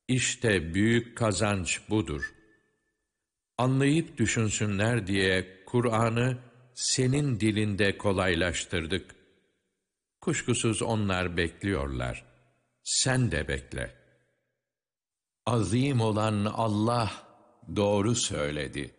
İşte büyük kazanç budur. Anlayıp düşünsünler diye Kur'an'ı senin dilinde kolaylaştırdık. Kuşkusuz onlar bekliyorlar. Sen de bekle. Azim olan Allah doğru söyledi.